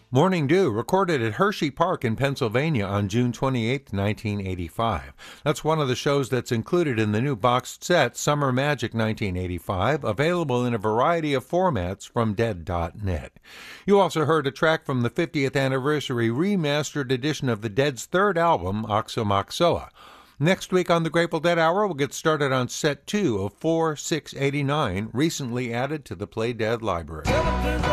Morning Dew, recorded at Hershey Park in Pennsylvania on June 28, 1985. That's one of the shows that's included in the new boxed set Summer Magic 1985, available in a variety of formats from Dead.net. You also heard a track from the 50th anniversary remastered edition of the Dead's third album, Oxomoxoa. Next week on the Grateful Dead Hour, we'll get started on set 2 of 4, 6, 89, recently added to the Play Dead library.